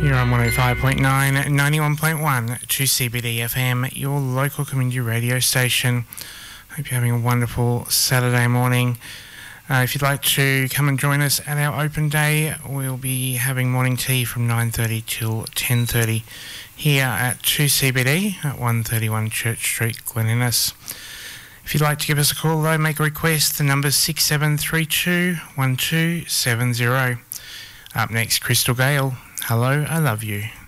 You're on 105.9, 91.1 2CBD FM, your local community radio station. Hope you're having a wonderful Saturday morning. If you'd like to come and join us at our open day, we'll be having morning tea from 9:30 till 10:30 here at 2CBD at 131 Church Street, Glen Innes. If you'd like to give us a call though, make a request, the number's 6732 1270. Up next, Crystal Gale, Hello, I Love You.